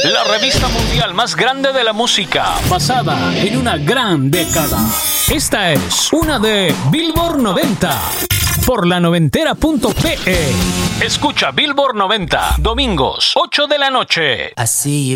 la revista mundial más grande de la música, basada en una gran década. Esta es una de Billboard 90 por la noventera.pe. Escucha Billboard 90, domingos, 8 de la noche. I see you